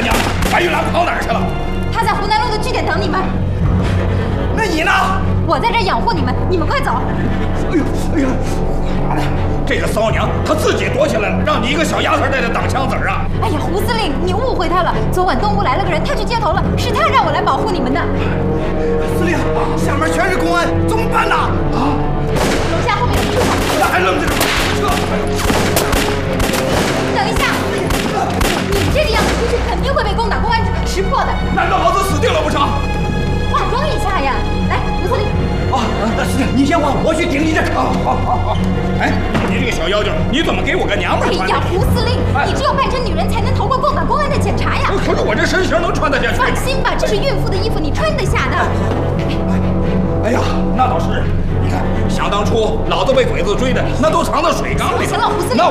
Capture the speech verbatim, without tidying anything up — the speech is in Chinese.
娘，白玉兰跑哪儿去了？ 她在湖南路的据点等你们。 那你呢？ 我在这养活你们，你们快走！ 哎呦，哎呀，妈的！这个骚娘，她自己躲起来了，让你一个小丫头在这挡枪子儿啊！ 哎呀，胡司令，你误会她了。昨晚东屋来了个人，他去接头了，是他让我来保护你们的。 司令，下面全是公安，怎么办呢？啊！ 楼下后面的出口。 那还愣着干嘛？撤！ 等一下，你这个样子出去肯定会被攻打公安识破的。 难道老子死定了不成？ 化妆一下呀！来，胡司令。 啊，那司令，你先画，我去顶你这。 好好好好。哎，你这个小妖精，你怎么给我个娘们穿？ 哎呀，胡司令，你只有扮成女人才能逃过共党公安的检查呀！ 可是我这身形能穿得下去？ 放心吧，这是孕妇的衣服，你穿得下的。 哎呀，那倒是。你看，想当初老子被鬼子追的，那都藏到水缸里。 行了，胡司令， 那